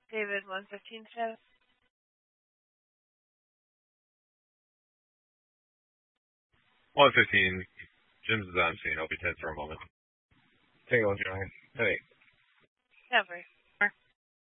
David, 115 show. Jim's on scene. I'll be 10 for a moment. Tango, Giant. Hey. Never.